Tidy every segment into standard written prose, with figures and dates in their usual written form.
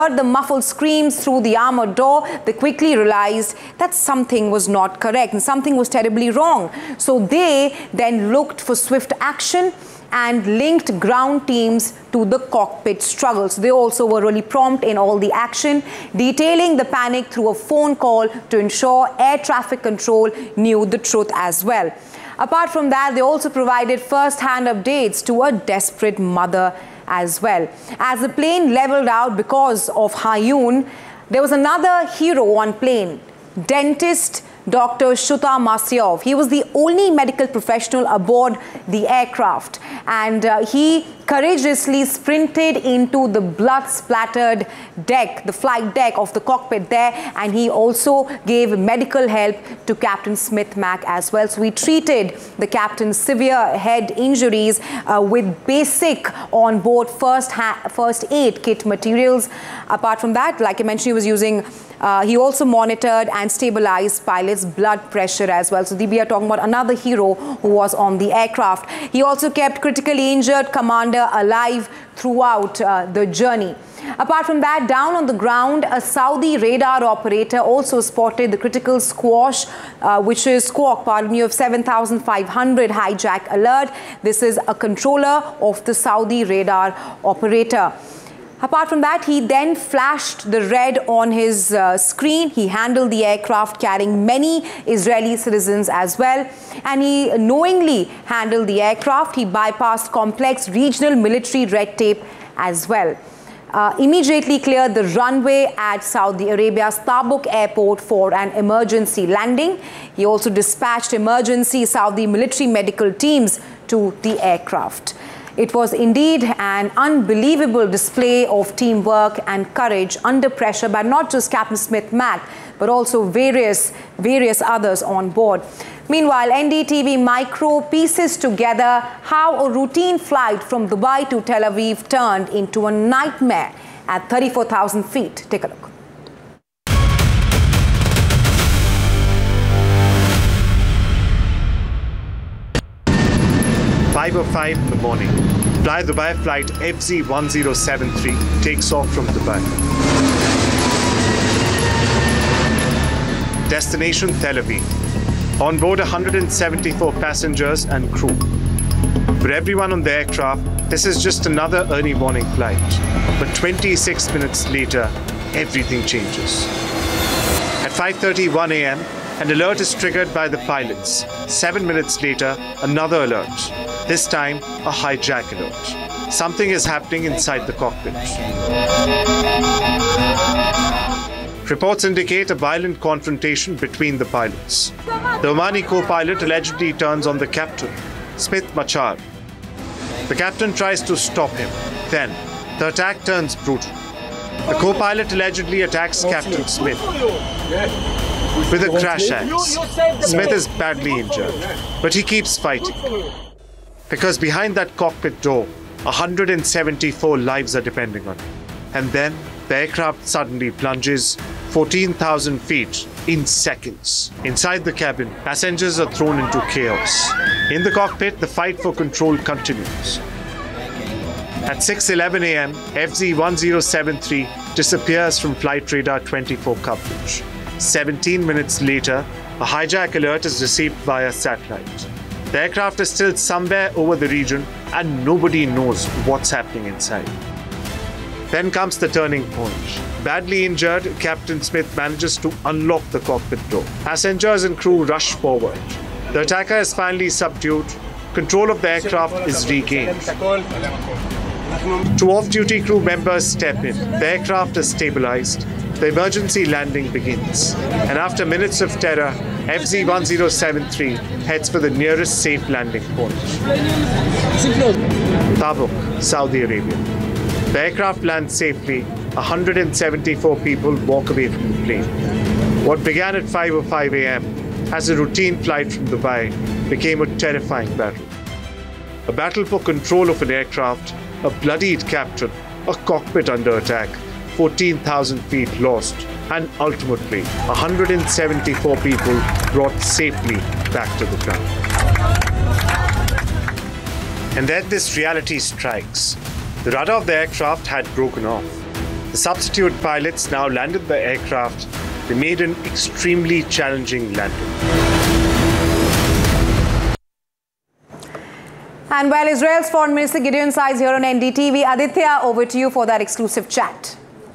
heard the muffled screams through the armored door, they quickly realized that something was not correct and something was terribly wrong. So they then looked for swift action and linked ground teams to the cockpit struggle. So they also were really prompt in all the action, detailing the panic through a phone call to ensure air traffic control knew the truth as well. Apart from that, they also provided first-hand updates to a desperate mother as well. As the plane leveled out because of Hayun, there was another hero on plane, dentist Dr. Shuta Masyov. He was the only medical professional aboard the aircraft, and he courageously sprinted into the blood-splattered deck, the flight deck of the cockpit there, and he also gave medical help to Captain Smith-Mac as well. So he treated the captain's severe head injuries with basic on-board first aid kit materials. Apart from that, like I mentioned, he was using he also monitored and stabilized pilots' blood pressure as well. So we are talking about another hero who was on the aircraft. He also kept critically injured commander alive throughout the journey. Apart from that, down on the ground, a Saudi radar operator also spotted the critical squawk, which is squawk, pardon me, of 7,500 hijack alert. This is a controller of the Saudi radar operator. Apart from that, he then flashed the red on his screen. He handled the aircraft carrying many Israeli citizens as well. And he knowingly handled the aircraft. He bypassed complex regional military red tape as well. Immediately cleared the runway at Saudi Arabia's Tabuk airport for an emergency landing. He also dispatched emergency Saudi military medical teams to the aircraft. It was indeed an unbelievable display of teamwork and courage under pressure by not just Captain Smith-Mac, but also various others on board. Meanwhile, NDTV Micro pieces together how a routine flight from Dubai to Tel Aviv turned into a nightmare at 34,000 feet. Take a look. 5:05 in the morning, Fly Dubai flight FZ1073 takes off from Dubai. Destination Tel Aviv. On board 174 passengers and crew. For everyone on the aircraft, this is just another early morning flight. But 26 minutes later, everything changes. At 5:31 a.m., an alert is triggered by the pilots. 7 minutes later, another alert. This time, a hijack alert. Something is happening inside the cockpit. Reports indicate a violent confrontation between the pilots. The Omani co-pilot allegedly turns on the captain, Smith Machar. The captain tries to stop him. Then, the attack turns brutal. The co-pilot allegedly attacks Captain Smith with a crash axe. Smith is badly injured, but he keeps fighting. Because behind that cockpit door, 174 lives are depending on it. And then the aircraft suddenly plunges 14,000 feet in seconds. Inside the cabin, passengers are thrown into chaos. In the cockpit, the fight for control continues. At 6:11 a.m., FZ1073 disappears from Flight Radar 24 coverage. 17 minutes later, a hijack alert is received via satellite. The aircraft is still somewhere over the region and nobody knows what's happening inside. Then comes the turning point. Badly injured, Captain Smith manages to unlock the cockpit door. Passengers and crew rush forward. The attacker is finally subdued. Control of the aircraft is regained. Two off-duty crew members step in. The aircraft is stabilized. The emergency landing begins. And after minutes of terror, FZ1073 heads for the nearest safe landing point. Tabuk, Saudi Arabia. The aircraft lands safely. 174 people walk away from the plane. What began at 5:05 a.m. as a routine flight from Dubai became a terrifying battle. A battle for control of an aircraft, a bloodied captain, a cockpit under attack, 14,000 feet lost, and ultimately 174 people brought safely back to the ground. And then this reality strikes. The rudder of the aircraft had broken off. The substitute pilots now landed the aircraft. They made an extremely challenging landing. And while Israel's Foreign Minister Gideon Saar is here on NDTV, Aditya, over to you for that exclusive chat.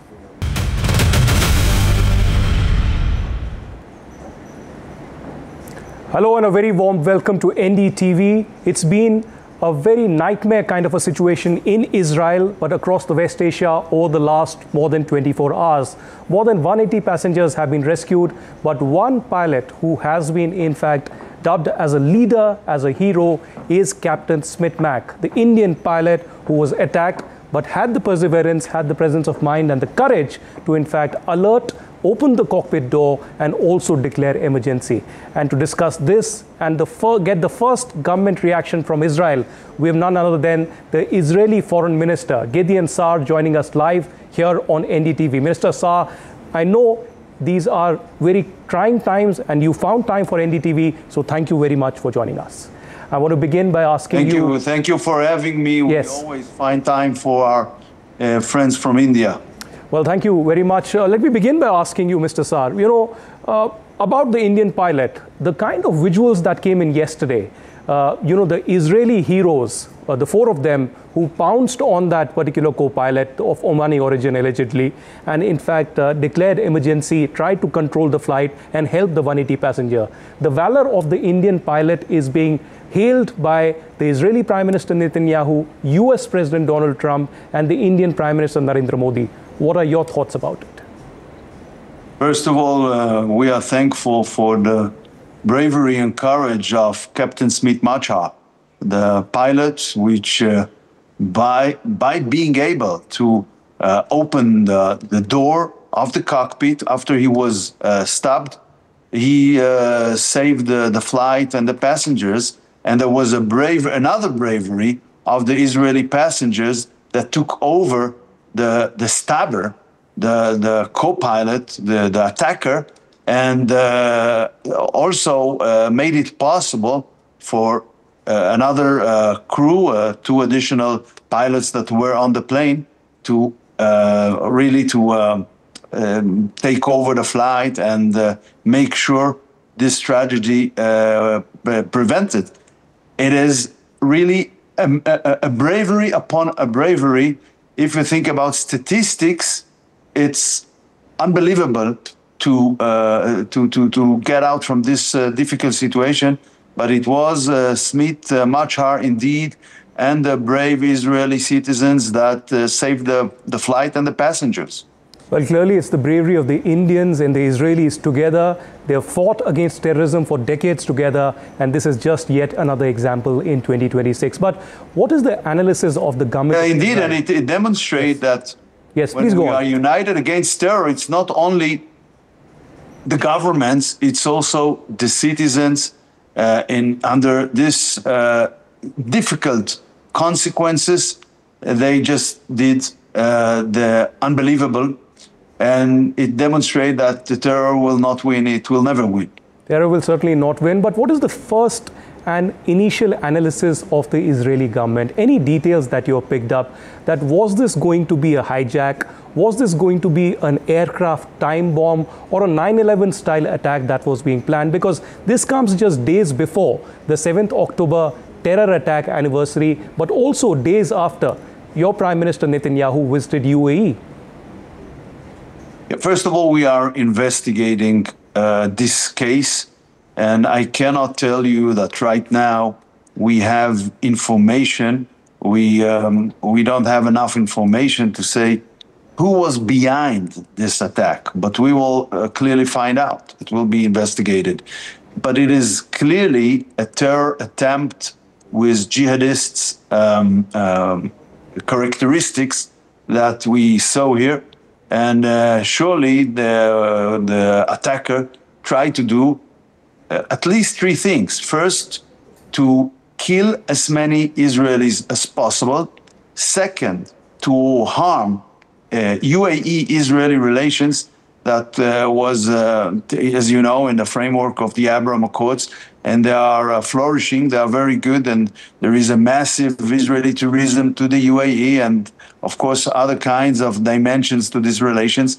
Hello and a very warm welcome to NDTV. It's been a very nightmare kind of a situation in Israel, but across the West Asia over the last more than 24 hours. More than 180 passengers have been rescued, but one pilot who has been in fact dubbed as a leader, as a hero, is Captain Smit Mac, the Indian pilot who was attacked but had the perseverance, had the presence of mind and the courage to in fact alert, open the cockpit door and also declare emergency. And to discuss this and get the first government reaction from Israel, we have none other than the Israeli Foreign Minister, Gideon Saar, joining us live here on NDTV. Minister Saar, I know these are very trying times and you found time for NDTV, so thank you very much for joining us. I want to begin by asking you... Thank you for having me. Yes. We always find time for our friends from India. Well, thank you very much. Let me begin by asking you, Mr. Saar, about the Indian pilot, the kind of visuals that came in yesterday, the Israeli heroes, the four of them who pounced on that particular co-pilot of Omani origin allegedly, and in fact declared emergency, tried to control the flight and help the 180 passenger. The valor of the Indian pilot is being hailed by the Israeli Prime Minister Netanyahu, US President Donald Trump, and the Indian Prime Minister Narendra Modi. What are your thoughts about it? First of all, we are thankful for the bravery and courage of Captain Smit Machar, the pilot, which by being able to open the door of the cockpit after he was stabbed, he saved the flight and the passengers. And there was another bravery of the Israeli passengers that took over the stabber, the co-pilot, the attacker, and also made it possible for another crew, two additional pilots that were on the plane, to take over the flight and make sure this tragedy prevented. It is really a bravery upon a bravery. If you think about statistics, it's unbelievable to get out from this difficult situation. But it was Smit Machar indeed, and the brave Israeli citizens that saved the flight and the passengers. Well, clearly it's the bravery of the Indians and the Israelis together. They have fought against terrorism for decades together, and this is just yet another example in 2026. But what is the analysis of the government? Indeed, and it demonstrates that when we are united against terror, it's not only the governments, it's also the citizens under this difficult consequences. They just did the unbelievable. And it demonstrates that the terror will not win. It will never win. Terror will certainly not win. But what is the first and initial analysis of the Israeli government? Any details that you have picked up? That was this going to be a hijack? Was this going to be an aircraft time bomb or a 9/11 style attack that was being planned? Because this comes just days before the 7th October terror attack anniversary, but also days after your Prime Minister Netanyahu visited UAE. First of all, we are investigating this case, and I cannot tell you that right now we have information. We don't have enough information to say who was behind this attack, but we will clearly find out. It will be investigated. But it is clearly a terror attempt with jihadists' characteristics that we saw here. And surely the attacker tried to do at least three things. First, to kill as many Israelis as possible. Second, to harm UAE-Israeli relations. that was, as you know, in the framework of the Abraham Accords, and they are flourishing. They are very good, and there is a massive Israeli tourism to the UAE, and of course other kinds of dimensions to these relations.